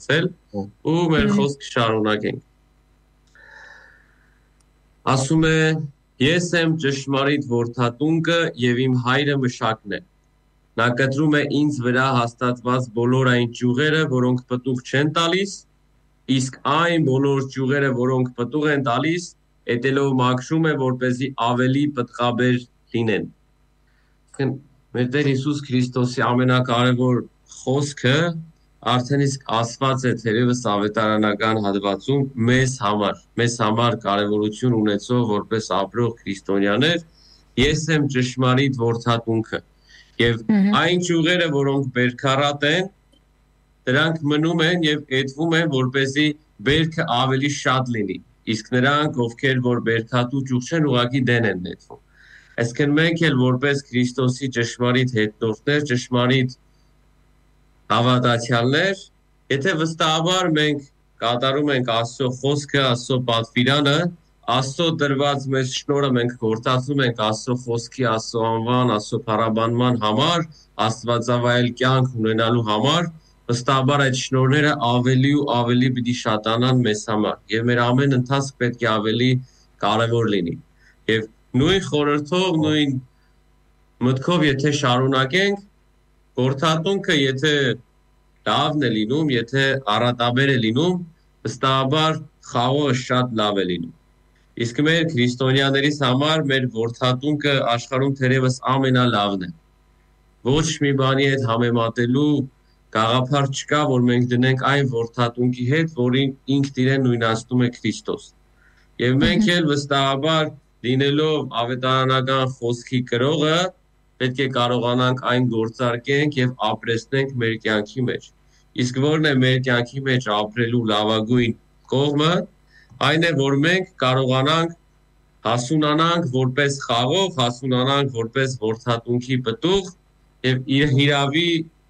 ու մեր խոսքը շարունակենք։ Ասում է. Ես եմ ճշմարիտ որդատունկը եւ իմ հայրը մշակն է։ Նա կտրում է ինձ վրա հաստատված բոլոր այն ճյուղերը, որոնք պտուղ չեն տալիս, իսկ այն բոլոր ճյուղերը, որոնք պտուղ են տալիս, էտելով մաքրում է, որպեսզի ավելի պտղաբեր լինեն։ Մեր Տեր Հիսուս Քրիստոսի ամենակարևոր խոսքը արդեն իսկ ասված է թերևս ավետարանական հատվածում մեզ համար կարևորություն ունեցող որպես ապրող քրիստոնյաներ, ես եմ ճշմարիտ որդատունքը։ Եվ այն ճյուղերը, որոնք բերքառատ են, դրանք մնում են եւ էտվում են, որպեսզի բերքը ավելի շատ լինի։ Իսկ նրանք, ովքեր որ բերքատու ճյուղ չեն, ուղղակի դեն են նետվում։ Այսինքն մենք էլ որպես Քրիստոսի ճշմարիտ հետնորդներ, ճշմարիտ հավատացյալներ, եթե վստահաբար մենք կատարում ենք Աստծո խոսքը, Աստծո պատվիրանը, Աստծո տրված մեզ շնորհը մենք գործածում ենք Աստծո խոսքի, Աստծո անվան, Աստծո փառաբանման համար, աստվածավայել կյանք ունենալու համար, վստահաբար այդ շնորհները ավելի ու ավելի պիտի շատանան մեզ համար, եւ մեր ամեն ընթացք պետք է ավելի կարեւոր լինի։ Եվ նույն խորհրդով, նույն մտքով եթե շարունակենք, որդատունքը եթե լավն է լինում, եթե առատաբեր է լինում, վստահաբար խաղողը շատ լավ է լինում։ Իսկ մեր քրիստոնյաներիս համար մեր որդատունքը աշխարհում թերևս ամենալավն է։ Ոչ մի բանի հետ համեմատելու գաղափար չկա, որ մենք դնենք այն որդատունքի հետ, որին ինքն իրեն նույնացնում է Քրիստոս։ Եվ մենք էլ վստահաբար լինելով ավետարանական խոսքի կրողը, պետք է կարողանանք այն գործարկենք եւ ապրեցնենք մեր կյանքի մեջ։ Իսկ որն է մեր կյանքի մեջ ապրելու լավագույն կողմը, այն է, որ մենք կարողանանք հասունանանք որպես խաղող, հասունանանք որպես որդատունքի պտուղ եւ իր հիրավի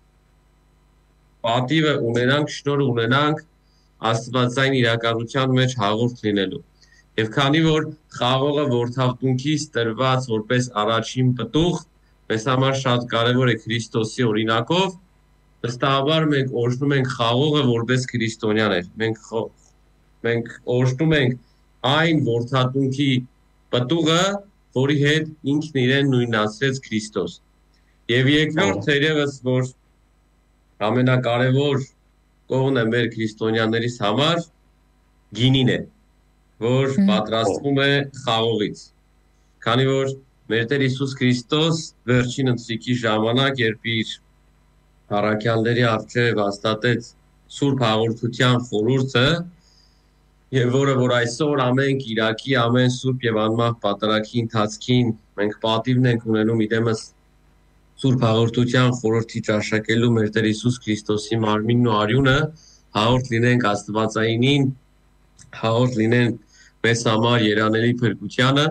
պատիվը ունենանք, շնորհ ունենանք աստվածային իրականության մեջ հաղորդ լինելու։ Եվ քանի որ խաղողը որդատունքից տրված որպես առաջին պտուղ մեզ համար շատ կարևոր է Քրիստոսի օրինակով, վստահաբար մենք օրհնում ենք խաղողը որպես քրիստոնյաներ։ Մենք օրհնում ենք այն որդատունքի պտուղը, որի հետ ինքն իրեն նույնացրեց Քրիստոս։ Եվ երկրորդ թերևս որ ամենակարևոր կողմն է մեր քրիստոնյաներիս համար գինին է, որ պատրաստվում է խաղողից։ Քանի որ մեր Տեր Հիսուս Քրիստոս վերջին ընթրիքի ժամանակ, երբ իր առաքյալների առջև հաստատեց Սուրբ Հաղորդության խորհուրդը, եւ որը որ այսօր ամեն Կիրակի, ամեն Սուրբ եւ անմահ պատարագի ընթացքին մենք պատիվն ենք ունենում իդեմս Սուրբ Հաղորդության խորհրդի ճաշակելու մեր Տեր Հիսուս Քրիստոսի մարմինն ու արյունը, հաղորդ լինենք Աստվածայինին, հաղորդ լինենք մեզ համար երանելի փրկությանը,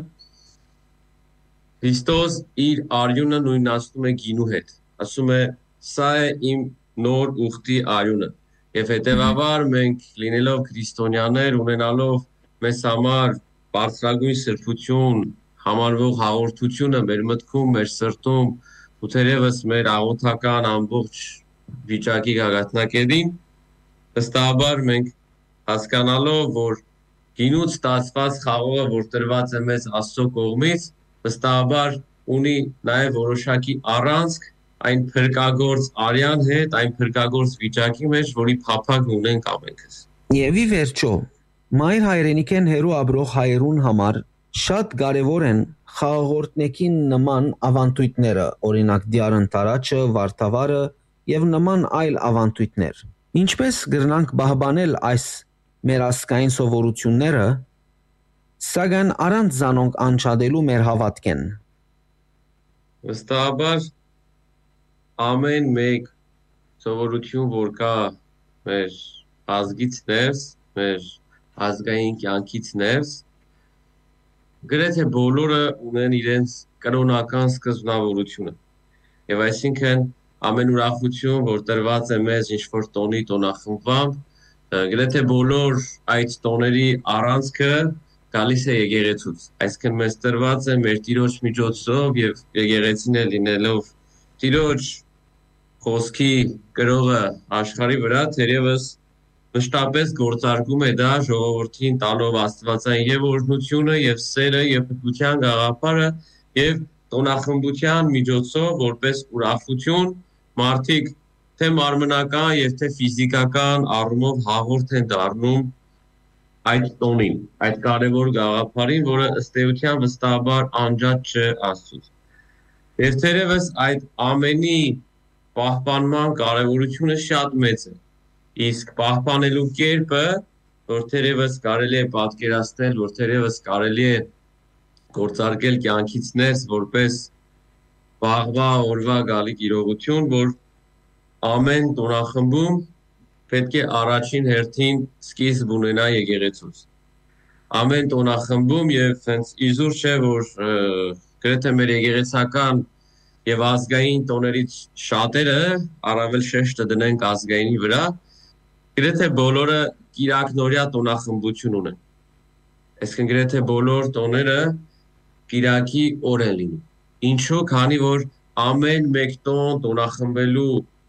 Քրիստոս իր արյունը նույնացնում է գինու հետ, ասում է սա է իմ նոր ուխտի արյունը, եւ հետեւաբար մենք լինելով քրիստոնյաներ, ունենալով մեզ համար բարձրագույն սրբություն համարվող հաղորդությունը մեր մտքում, մեր սրտում ու թերևս մեր աղոթական ամբողջ վիճակի գագաթնակետին, վստահաբար մենք հասկանալով, որ գինուց ստացված խաղողը, որ տրված է մեզ Աստծո կողմից, վստահաբար ունի նաև որոշակի առանցք այն փրկագործ արյան հետ, այն փրկագործ վիճակի մեջ, որի փափագ ունենք ամենքս։ Եվ ի վերջո, մայր հայրենիքեն հերու ապրող հայերուն համար շատ կարևոր են խաղաղորդնեկին նման ավանդույթները, օրինակ դիարն տարաճը, վարդավառը եւ նման այլ ավանդույթներ։ Ինչպես կգրնանք պահպանել այս մեր ասկային սովորությունները, սակայն առանց զանոնք անջատելու մեր հավատքեն։ Վստահաբար ամեն մեկ սովորություն, որ կա մեր ազգից ներս, մեր ազգային կյանքից ներս, գրեթե բոլորը ունեն իրենց կրոնական սկզբնավորությունը։ Եվ այսինքն ամեն ուրախություն, որ տրված է մեզ ինչ-որ տոնի տոնախմբամբ, գրեթե բոլոր այդ տոների առանցքը գալիս է եկեղեցուց։ Այսինքն մեզ տրված է մեր Տիրոջ միջոցով եւ եկեղեցին է լինելով Տիրոջ խոսքի կրողը աշխարհի վրա, թերևս մշտապես գործարկում է դա ժողովրդին տալով աստվածային եւ օրհնությունը եւ սերը եւ փրկության գաղափարը եւ տոնախմբության միջոցով որպես ուրախություն մարդիկ թե մարմնական եւ թե ֆիզիկական առումով հաղորդ են դառնում այդ տոնին, այդ կարևոր գաղափարին, որը ըստ էության վստահաբար անջատ չէ Աստծուց։ Եվ թերևս այդ ամենի պահպանման կարևորությունը շատ մեծ է։ Իսկ պահպանելու կերպը, որ թերևս կարելի է պատկերացնել, որ թերևս կարելի է գործարկել կյանքից ներս որպես վաղվա օրվա գալիք իրողություն, որ ամեն տոնախմբում պետք է առաջին հերթին սկիզբ ունենա եկեղեցուց։ Ամեն տոնախմբում եւ հենց իզուր չէ, որ գրեթե մեր եկեղեցական եւ ազգային տոներից շատերը առավել շեշտը դնենք ազգայինի վրա, գրեթե բոլորը կիրակնորյա տոնախմբություն ունեն։ Այսինքն գրեթե բոլոր տոները կիրակի օր են լինում։ Ինչու՞, քանի որ ամեն մեկ տոնախմբելու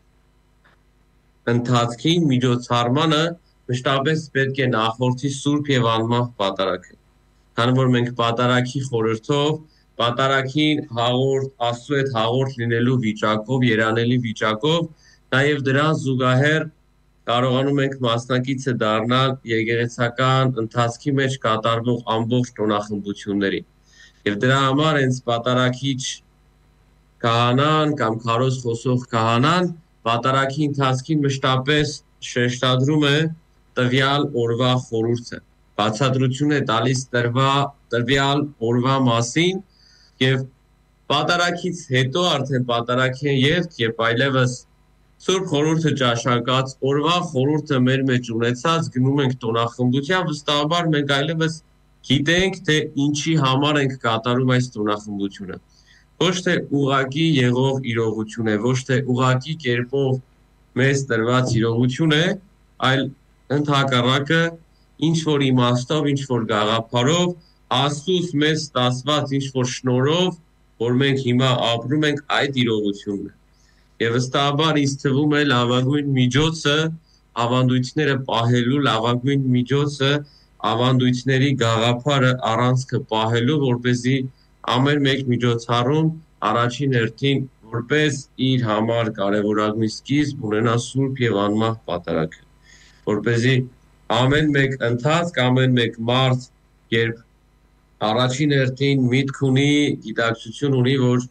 ընթացքին միջոցառմանը մշտապես պետք է նախորդի սուրբ եւ անմահ պատարագը։ Քանի որ մենք պատարագի խորհրդով, պատարագին հաղորդ Աստծո հետ հաղորդ լինելու վիճակով, երանելի վիճակով, նաեւ դրան զուգահեռ կարողանում ենք մասնակիցը դառնալ եկեղեցական ընթացքի մեջ կատարվող ամբողջ տոնախմբությունների։ Եվ դրա համար հենց պատարագիչ քահանան կամ քարոզ խոսող քահանան պատարագի ընթացքին մշտապես շեշտադրում է տվյալ օրվա խորհուրդը, բացատրություն է տալիս տվյալ օրվա մասին եւ պատարագից հետո արդեն պատարագի երբ այլևս Սուրբ խորհուրդը ճաշակած օրվա խորհուրդը մեր մեջ ունեցած գնում ենք տոնախմբության, վստահաբար մենք այլևս գիտենք, թե ինչի համար ենք կատարում այս տոնախմբությունը։ Ոչ թե ուղակի եղող իրողություն է, ոչ թե ուղակի կերպով մեզ տրված իրողություն է, այլ ընդհակառակը ինչ որ իմաստով, ինչ որ գաղափարով, Աստծուց մեզ ստացված ինչ որ շնորհով, որ մենք հիմա ապրում ենք այդ իրողությունն է։ Եվ վստահաբար ինձ թվում է լավագույն միջոցը ավանդույթները պահելու, լավագույն միջոցը ավանդույթների գաղափարը առանցքը պահելու, որպեսզի ամեն մեկ միջոցառում առաջին հերթին որպես իր համար կարևորագույն սկիզբ ունենա սուրբ եւ անմահ պատարագը, որպեսզի ամեն մեկ ընթացք, ամեն մեկ մարդ, երբ առաջին հերթին միտք ունի, գիտակցություն ունի, որ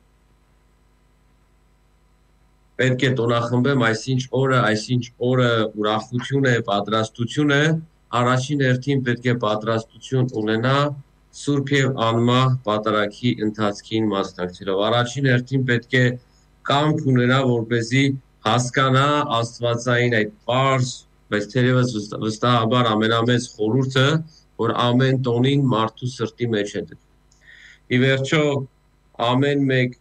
պետք է տոնախմբեմ այսինչ օրը ուրախություն է, պատրաստություն է, առաջին հերթին պետք է պատրաստություն ունենա սուրբ եւ անմահ պատարագի ընթացքին մասնակցելով։ Առաջին հերթին պետք է կամք ունենա, որպեսզի հասկանա աստվածային այդ պարզ, բայց թերևս վստահաբար ամենամեծ խորհուրդը, որ ամեն տոնին մարդու սրտի մեջ է դրվում։ Ի վերջո ամեն մեկ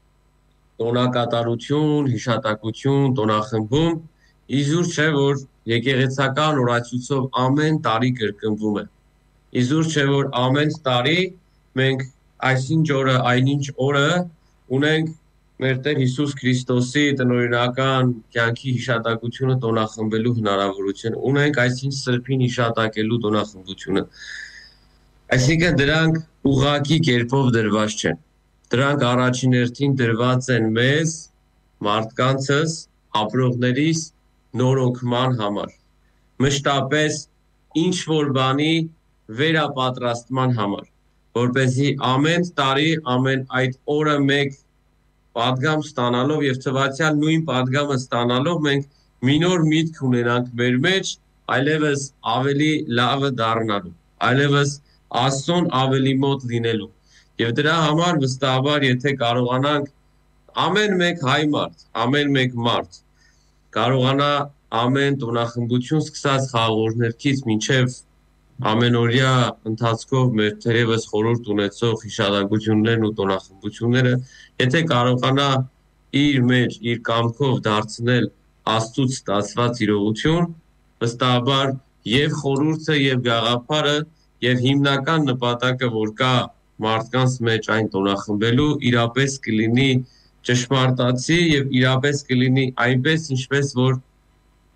տոնակատարություն, հիշատակություն, տոնախմբում իզուր չէ, որ եկեղեցական օրացույցով ամեն տարի կրկնվում է։ Իզուր չէ, որ ամեն տարի մենք այսինչ օրը, այնինչ օրը ունենք մեր Տեր Հիսուս Քրիստոսի տնօրինական կյանքի հիշատակությունը տոնախմբելու հնարավորություն, ունենք այսինչ սրբին հիշատակելու տոնախմբությունը։ Այսինքն դրանք ուղղակի կերպով դրված չեն։ Դրանք առաջին հերթին դրված են մեզ, մարդկանցս, ապրողներիս նորոգման համար։ Մշտապես ինչ որ բանի վերապատրաստման համար, որպեսզի ամեն տարի, ամեն այդ օրը մեկ պատգամ ստանալով եւ թվացյալ նույն պատգամը ստանալով մենք մի նոր միտք ունենանք մեր մեջ, այլևս ավելի լավը դառնալու, այլևս Աստծուն ավելի մոտ լինելու։ Եվ դրա համար վստահաբար, եթե կարողանանք ամեն մեկ հայ մարդ, ամեն մեկ մարդ կարողանա ամեն տոնախմբություն սկսած խաղողներքից մինչև ամենօրյա ընթացքով մեր թերևս խորհուրդ ունեցող հիշատակություններն ու տոնախմբությունները, եթե կարողանա իր մեջ, իր կամքով դարձնել Աստծուց ստացված իրողություն, վստահաբար եւ խորհուրդը եւ գաղափարը եւ հիմնական նպատակը, որ կա մարդկանց մեջ այն տոնախմբելու, իրապես կլինի ճշմարտացի եւ իրապես կլինի այնպես, ինչպես որ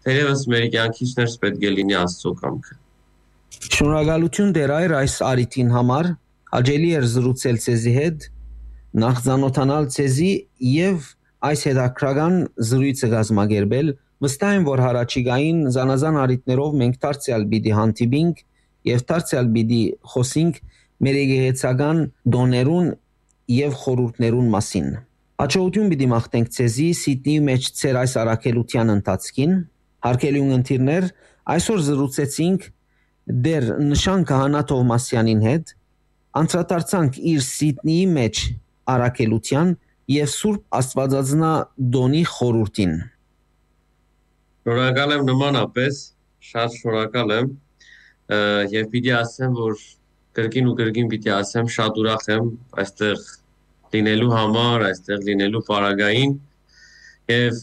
թերևս մեր կյանքից ներս պետք է լինի Աստծո կամքը։ Շնորհակալություն Տեր Այր այս արիթին համար, հաճելի էր զրուցել ցեզի հետ, նախ ծանոթանալ ցեզի եւ այս հետաքրական զրույցը կազմակերպել։ Վստահ եմ, որ հարաճիգային զանազան արիթներով մենք դարձյալ պիտի հանդիպինք եւ դարձյալ պիտի խոսենք մեր եկեղեցական դոներուն եւ խորհուրդներուն մասին։ Աջողություն պիտի մաղթենք ցեզի Սիդնեի մեջ ծեր այս առաքելության ընթացքին։ Հարգելի ունգընտիրներ, այսօր զրուցեցինք դեր նշան քահանա Թովմասյանին հետ, անդրադարձանք իր Սիդնեի մեջ առաքելության եւ Սուրբ Աստվածածնա դոնի խորհրդին։ Շնորհակալ եմ նմանապես, շատ շնորհակալ եմ եւ պիտի ասեմ, որ կրկին ու կրկին պիտի ասեմ, շատ ուրախ եմ այստեղ լինելու համար, այստեղ լինելու պարագային եւ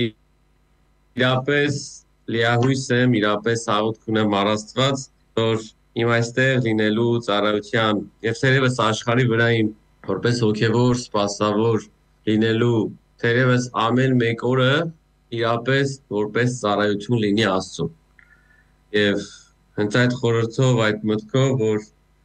իրապես լիահույս եմ, իրապես աղոթք ունեմ առաստված, որ իմ այստեղ լինելու ծառայության եւ թերևս աշխարհի վրա իմ որպես հոգեվոր սպասավոր լինելու թերևս ամեն մեկ օրը իրապես որպես ծառայություն լինի Աստծո։ Եվ հենց այդ խորհրդով, այդ մտքով, որ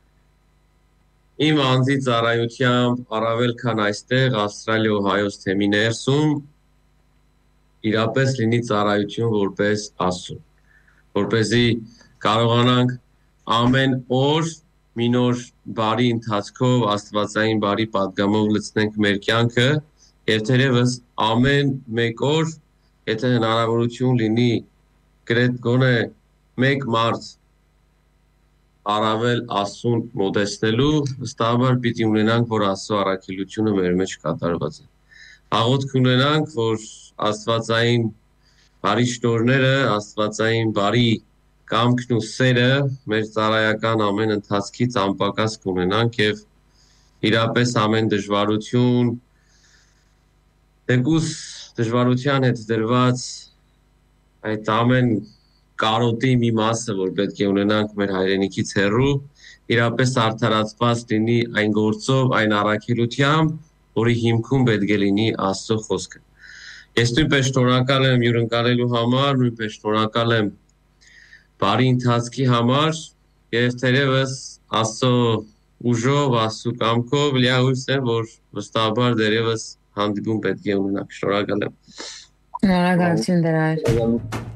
իմ անձի ծառայությամբ առավել քան այստեղ Ավստրալիա ու Հայոց թեմի ներսում իրապես լինի ծառայություն որպես Աստծո, որպեսզի կարողանանք ամեն օր մի նոր բարի ընթացքով աստվածային բարի պատգամով լցնենք մեր կյանքը եւ թերևս ամեն մեկ օր, եթե հնարավորություն լինի գրեթե գոնե մեկ մարդ առավել Աստծուն մոտեցնելու, վստահաբար պիտի ունենանք, որ Աստծո առաքելությունը մեր մեջ կատարված է։ Աղոթք ունենանք, որ աստվածային բարի շնորհները, աստվածային բարի կամքն ու սերը մեր ծառայական ամեն ընթացքից անպակաս կունենանք եւ իրապես ամեն դժվարություն, թեկուզ դժվարության հետ դրված այդ ամեն կարոտի մի մասը, որ պետք է ունենանք մեր հայրենիքից հեռու, իրապես արդարացված լինի այն գործով, այն առաքելությամբ, որի հիմքում պետք է լինի Աստծո խոսքը։ Ես նույնպես շնորհակալ եմ հյուրընկալելու համար, նույնպես շնորհակալ եմ բարի ընթացքի համար եւ թերևս Աստծո ուժով, Աստծո կամքով լիահույս եմ, որ վստահաբար դերևս հանդիպում պետք է ունենանք։ Շնորհակալ եմ։ Շնորհակալություն Տեր Այր։